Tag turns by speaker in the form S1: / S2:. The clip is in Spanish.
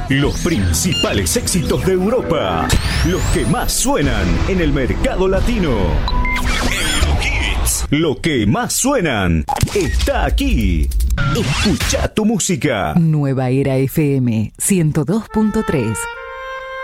S1: Los principales éxitos de Europa. Los que más suenan en el mercado latino. Eurohits. Lo que más suenan está aquí. Escucha tu música.
S2: Nueva Era FM 102.3.